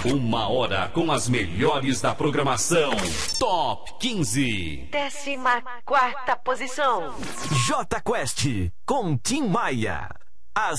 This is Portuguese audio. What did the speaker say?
Uma hora com as melhores da programação. Top 15. 14ª posição. J Quest com Tim Maia.